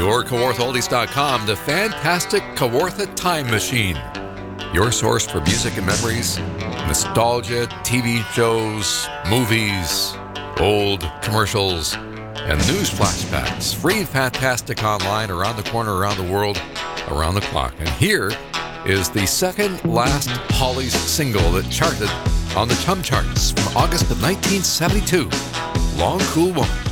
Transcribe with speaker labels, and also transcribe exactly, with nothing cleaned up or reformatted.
Speaker 1: your Kawartha Oldies dot com, the fantastic Kawartha Time Machine. Your source for music and memories, nostalgia, T V shows, movies, old commercials, and news flashbacks. Free and fantastic online, around the corner, around the world, around the clock. And here is the second last Hollies single that charted on the Chum Charts from August of nineteen seventy-two, Long Cool Woman.